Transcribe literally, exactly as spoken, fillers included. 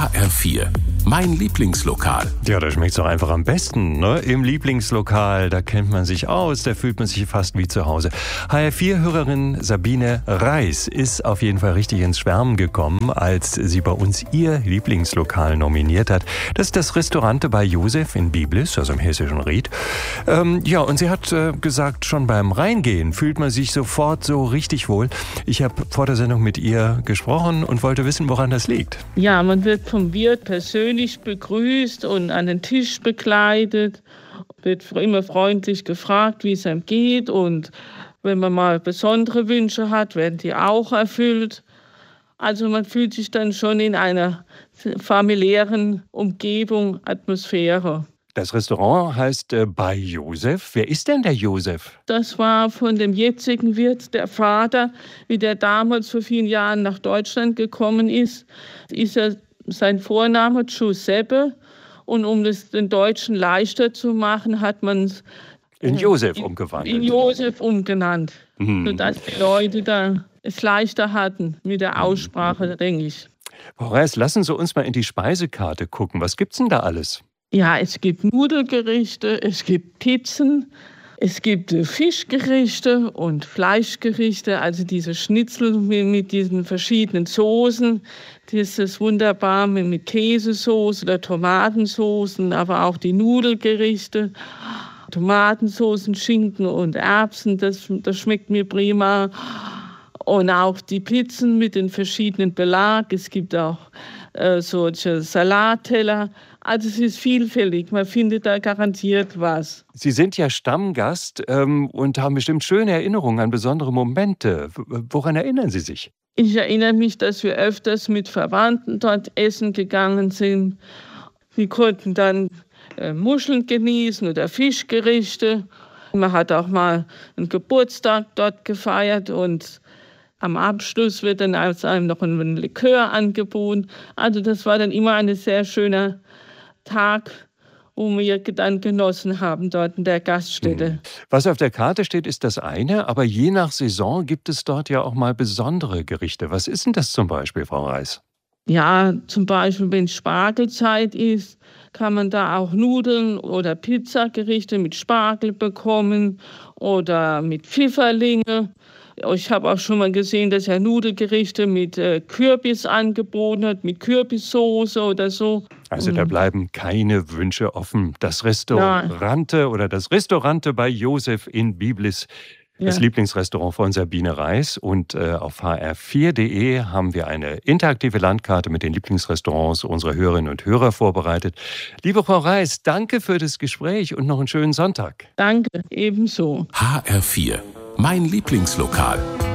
H R vier, mein Lieblingslokal. Ja, da schmeckt's doch einfach am besten, ne? Im Lieblingslokal, da kennt man sich aus, da fühlt man sich fast wie zu Hause. H R vier-Hörerin Sabine Reis ist auf jeden Fall richtig ins Schwärmen gekommen, als sie bei uns ihr Lieblingslokal nominiert hat. Das ist das Restaurante bei Josef in Biblis, also im hessischen Ried. Ähm, ja, und sie hat äh, gesagt, schon beim Reingehen fühlt man sich sofort so richtig wohl. Ich habe vor der Sendung mit ihr gesprochen und wollte wissen, woran das liegt. Ja, man wird vom Wirt persönlich begrüßt und an den Tisch begleitet, wird immer freundlich gefragt, wie es einem geht, und wenn man mal besondere Wünsche hat, werden die auch erfüllt. Also man fühlt sich dann schon in einer familiären Umgebung, Atmosphäre. Das Restaurant heißt äh, bei Josef. Wer ist denn der Josef? Das war von dem jetzigen Wirt der Vater, wie der damals vor vielen Jahren nach Deutschland gekommen ist, ist er sein Vorname Giuseppe, und um das den Deutschen leichter zu machen, hat man es in Josef umgewandelt. In Josef umgenannt, hm. sodass die Leute da es leichter hatten mit der Aussprache, denke ich. Frau Reis, lassen Sie uns mal in die Speisekarte gucken. Was gibt's denn da alles? Ja, es gibt Nudelgerichte, es gibt Pizzen, es gibt Fischgerichte und Fleischgerichte, also diese Schnitzel mit, mit diesen verschiedenen Soßen. Das ist wunderbar mit, mit Käsesoße oder Tomatensoßen, aber auch die Nudelgerichte, Tomatensoßen, Schinken und Erbsen, das, das schmeckt mir prima. Und auch die Pizzen mit den verschiedenen Belag. Es gibt auch äh, solche Salatteller. Also es ist vielfältig, man findet da garantiert was. Sie sind ja Stammgast ähm, und haben bestimmt schöne Erinnerungen an besondere Momente. Woran erinnern Sie sich? Ich erinnere mich, dass wir öfters mit Verwandten dort essen gegangen sind. Wir konnten dann äh, Muscheln genießen oder Fischgerichte. Man hat auch mal einen Geburtstag dort gefeiert, und am Abschluss wird dann als einem noch ein Likör angeboten. Also das war dann immer ein sehr schöner Tag, wo wir dann genossen haben dort in der Gaststätte. Was auf der Karte steht, ist das eine, aber je nach Saison gibt es dort ja auch mal besondere Gerichte. Was ist denn das zum Beispiel, Frau Reis? Ja, zum Beispiel, wenn Spargelzeit ist, kann man da auch Nudeln oder Pizzagerichte mit Spargel bekommen oder mit Pfifferlinge. Ich habe auch schon mal gesehen, dass er Nudelgerichte mit äh, Kürbis angeboten hat, mit Kürbissoße oder so. Also da bleiben keine Wünsche offen. Das Restaurante oder das Restaurante bei Josef in Biblis, das ja. Lieblingsrestaurant von Sabine Reis. Und äh, auf h r vier punkt d e haben wir eine interaktive Landkarte mit den Lieblingsrestaurants unserer Hörerinnen und Hörer vorbereitet. Liebe Frau Reis, danke für das Gespräch und noch einen schönen Sonntag. Danke, ebenso. H R vier, mein Lieblingslokal.